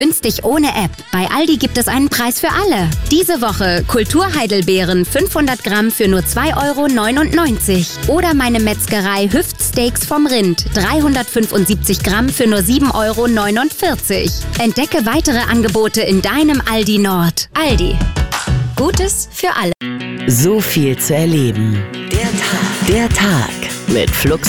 Günstig ohne App. Bei Aldi gibt es einen Preis für alle. Diese Woche Kulturheidelbeeren 500 Gramm für nur 2,99 € Oder meine Metzgerei Hüftsteaks vom Rind 375 Gramm für nur 7,49 €. Entdecke weitere Angebote in deinem Aldi Nord. Aldi. Gutes für alle. So viel zu erleben. Der Tag mit Flux